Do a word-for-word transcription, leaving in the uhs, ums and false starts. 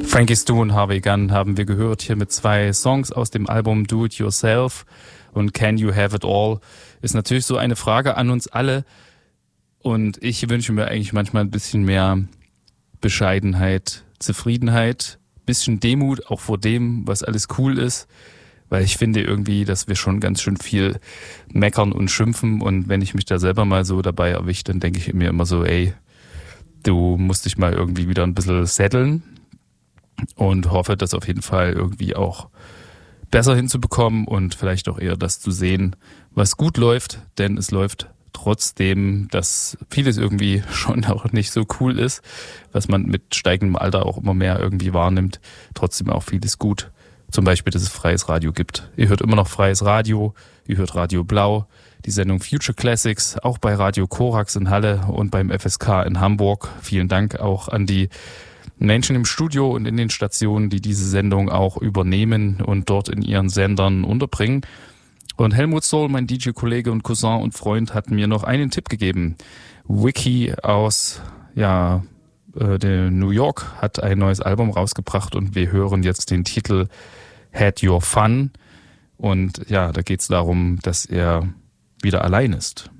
Frankie Stu und Harvey Gunn haben wir gehört hier mit zwei Songs aus dem Album Do It Yourself und Can You Have It All. Ist natürlich so eine Frage an uns alle und ich wünsche mir eigentlich manchmal ein bisschen mehr Bescheidenheit, Zufriedenheit, bisschen Demut auch vor dem, was alles cool ist, weil ich finde irgendwie, dass wir schon ganz schön viel meckern und schimpfen und wenn ich mich da selber mal so dabei erwische, dann denke ich mir immer so, ey, du musst dich mal irgendwie wieder ein bisschen setteln. Und hoffe, das auf jeden Fall irgendwie auch besser hinzubekommen und vielleicht auch eher das zu sehen, was gut läuft, denn es läuft trotzdem, dass vieles irgendwie schon auch nicht so cool ist, was man mit steigendem Alter auch immer mehr irgendwie wahrnimmt, trotzdem auch vieles gut. Zum Beispiel, dass es freies Radio gibt. Ihr hört immer noch freies Radio, ihr hört Radio Blau, die Sendung Future Classics, auch bei Radio Korax in Halle und beim F S K in Hamburg. Vielen Dank auch an die Menschen im Studio und in den Stationen, die diese Sendung auch übernehmen und dort in ihren Sendern unterbringen. Und Helmut Sohl, mein D J-Kollege und Cousin und Freund, hat mir noch einen Tipp gegeben. Wiki aus ja, äh, New York hat ein neues Album rausgebracht und wir hören jetzt den Titel Had Your Fun. Und ja, da geht es darum, dass er wieder allein ist.